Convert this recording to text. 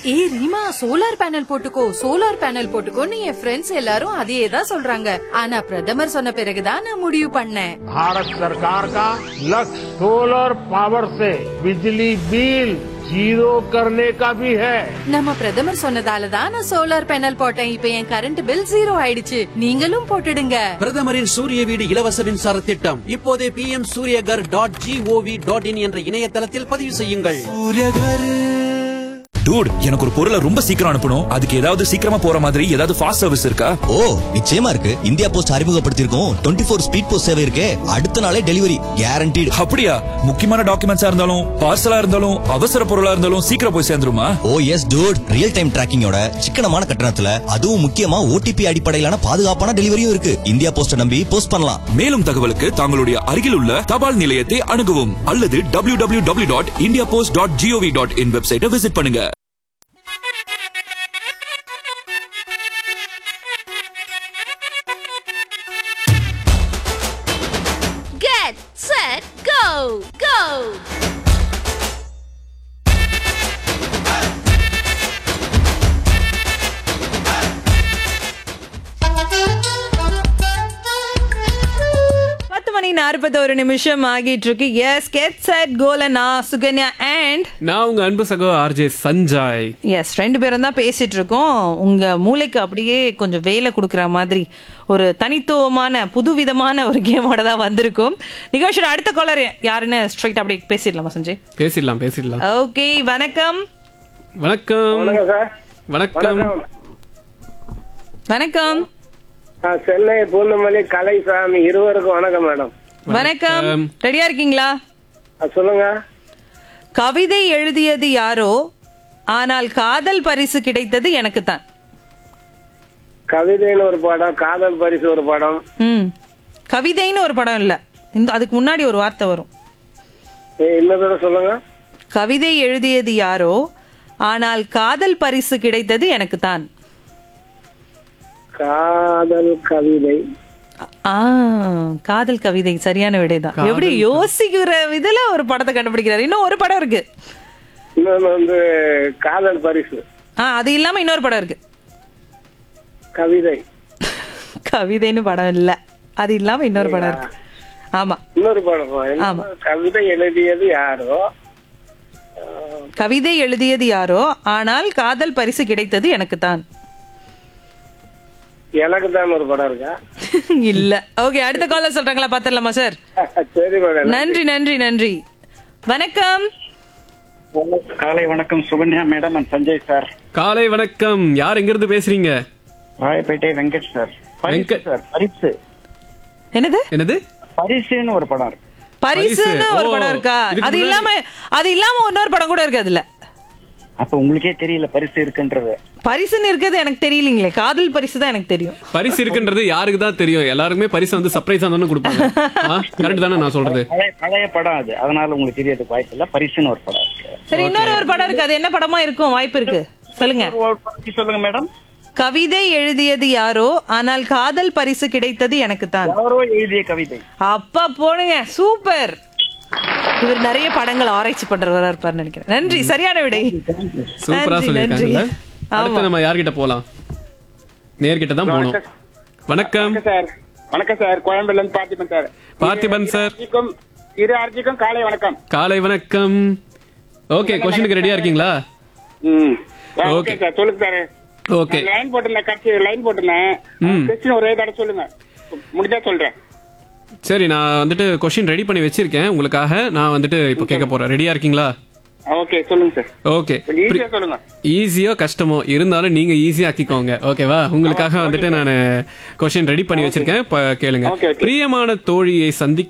ஏ Reema, solar panel போட்டுக்கோ solar panel போட்டுக்கோன்னு என் friends எல்லாரும் அதையே தான் சொல்றாங்க. ஆனா பிரதமர் சொன்ன பிறகுதான் நான் முடிவு பண்ணேன். भारत सरकार का लक्ष्य सोलर पावर से बिजली बिल जीरो करने का भी है. நம்ம பிரதமர் சொன்னதால தான் நான் சோலார் பேனல் போட்டேன். இப்ப என் கரண்ட் பில் 0 ஆயிடுச்சு. நீங்களும் போட்டுடுங்க. பிரதமரின் சூரிய வீடு இலவச மின்சார திட்டம் இப்போதே pmsuryagar.gov.in என்ற இணையதளத்தில் பதிவு செய்யுங்கள். டூட், எனக்கு ஒரு பொருளை ரொம்ப சீக்கிரம் அனுப்பணும். அதுக்கு ஏதாவது சீக்கிரமா போற மாதிரி ஏதாவது ஃபாஸ்ட் சர்வீஸ் இருக்கா? ஓ, நிச்சயமா இருக்கு. இந்தியா போஸ்ட் அறிமுகப்படுத்தியிருக்கோம் 24 ஸ்பீட் போஸ்ட் சேவை இருக்கே. அடுத்த நாளே டெலிவரி கேரண்டீடு. அப்படியா? முக்கியமான டாக்குமெண்ட்ஸா இருந்தாலும் பார்சலா இருந்தாலும் அவசர பொருளா இருந்தாலும் சீக்கிரம் போய் சேர்ந்துருமா? ஓ எஸ் டூட், ரியல் டைம் டிராக்கிங்கோட சிக்கனமான கட்டணத்துல அதுவும் முக்கியமா ஓடிபி அடிப்படையிலான பாதுகாப்பான டெலிவரியும் இருக்கு. இந்தியா போஸ்ட நம்பி போஸ்ட் பண்ணலாம். மேலும் தகவலுக்கு தங்களுடைய அருகில் உள்ள தபால் நிலையத்தை அணுகவும் அல்லது www.indiapost.gov.in வெப்சைட்டை விசிட் பண்ணுங்க. Set, go, go! மணி 41 ஆகிட்டு இருக்கு. எஸ், கெட் செட் கோல நான் சுகன்யா அண்ட் நான் உங்க அன்பு சகோ ஆர்ஜே சஞ்சய். எஸ், 2 பேரும் தான் பேசிட்டு இருக்கோம். உங்க மூளைக்கு அப்படியே கொஞ்சம் வேலை கொடுக்குற மாதிரி ஒரு தனித்துவமான புதுவிதமான ஒரு கேமோட தான் வந்திருக்கும். நிகழ்ச்சியோட அடுத்த காலர் யாருன்னு ஸ்ட்ரைட் அப்படியே பேசிடலாமா சஞ்சய்? பேசிடலாம். ஓகே, வணக்கம். வணக்கம். வணக்கம். சென்னை பூந்தமல்லி கலைசாமி இருவருக்கும் வணக்கம் மேடம். வணக்கம். ரெடியா இருக்கீங்களா? சொல்லுங்க. கவிதை எழுதியது யாரோ, ஆனால் காதல் பரிசு கிடைத்தது எனக்கு தான். கவிதைன்னு ஒரு படம், காதல் பரிசு ஒரு படம். கவிதைன்னு ஒரு படம் இல்ல, அதுக்கு முன்னாடி ஒரு வார்த்தை வரும். இன்னொரு சொல்லுங்க. கவிதை எழுதியது யாரோ, ஆனால் காதல் பரிசு கிடைத்தது எனக்கு தான். காதல் கவிதை. காதல் கவிதை சரியான விடைதான். எப்படி யோசிக்கிற இதுல ஒரு படத்தை கண்டுபிடிக்கிறாரு. இன்னும் ஒரு படம் இருக்கு. இன்னொன்னு வந்து காதல் பரிசு. அது இல்லாம இன்னொரு படம் இருக்கு. கவிதை. கவிதைன்னு படம் இல்ல, அது இல்லாம இன்னொரு படம் இருக்கு. ஆமா, இன்னொரு படம். ஆமா. கவிதை எழுதியது யாரோ, கவிதை எழுதியது யாரோ, ஆனால் காதல் பரிசு கிடைத்தது எனக்கு தான். எனக்கு தான் ஒரு படம் இருக்கா? இல்ல. ஓகே, அடுத்த காலர் சொல்றாங்களா பாத்துடலாமா சார்? சரி மேடம். நன்றி. வணக்கம். காலை வணக்கம் Sukanya madam and Sanjay sir. காலை வணக்கம். யார் எங்க இருந்து பேசுறீங்க? ராயப்பேட்டை வெங்கட் சார். பரிசு. என்னது? பரிசுன்னு ஒரு படம் இருக்கு. பரிசுன்னு ஒரு படம் இருக்கா? அது இல்லாம இன்னொரு படம் கூட இருக்கு அதுல. அப்ப உங்களுக்கே தெரியல பரிசு இருக்குன்றது. பரிசுன்னு இருக்கிறது எனக்கு தெரியலீங்களே. காதல் பரிசு தான் எனக்கு தெரியும். பரிசு இருக்குன்றது யாருக்கு தான் தெரியும்? எல்லாருக்குமே பரிசு வந்து சர்ப்ரைஸா தானே கொடுப்பாங்க. கரெக்ட் தானே நான் சொல்றது? பழைய படம் அது, அதனால உங்களுக்கு தெரியறதுக்கு வாய்ப்பு இல்ல. பரிசுன்னு ஒரு படம் இருக்கு. சரி, இன்னொரு ஒரு படம் இருக்கு. அது என்ன படமா இருக்கும்? வாய்ப்பு இருக்கு, சொல்லுங்க. சொல்லுங்க மேடம். கவிதை எழுதியது யாரோ, ஆனால் காதல் பரிசு கிடைத்தது எனக்கு தான். யாரோ எழுதிய கவிதை. அப்பா போடுங்க, சூப்பர். இவர் நிறைய படங்கள் ஆராய்ச்சி பண்றவரா இருப்பார் நினைக்கிறேன். நன்றி, சரியான விடை. சூப்பரா சொல்லிருக்காங்கல்ல. அடுத்து நம்ம யார்கிட்ட போலாம்? நேர்கிட்ட தான் போணும். வணக்கம் சார். வணக்கம் சார். கோயம்பேடுல இருந்து பார்த்திபன் சார். பார்த்திபன் சார். இரு ஆர்ஜிக்கும் காலை வணக்கம். காலை வணக்கம். ஓகே, क्वेश्चनக்கு ரெடியா இருக்கீங்களா? ஓகே சார், சொல்லுங்க சார். ஓகே, லைன் போட்டுறேன். क्वेश्चन ஒரே தடவை சொல்லுங்க, முடிஞ்சா சொல்றேன். சரி, நான் வந்துட்டு क्वेश्चन ரெடி பண்ணி வச்சிருக்கேன் உங்களுக்காக. நான் வந்துட்டு இப்போ கேட்க போறேன். ரெடியா இருக்கீங்களா? ஓகே, சொல்லுங்க சார். ஓகே, ஈஸியா சொல்லுங்க. ஈஸியோ கஷ்டமோ இருந்தாலும் நீங்க ஈஸியா ஆக்கிக்கோங்க, ஓகேவா? உங்களுக்காக வந்துட்டு நான் क्वेश्चन ரெடி பண்ணி வச்சிருக்கேன், கேளுங்க. பிரியமான தோழியை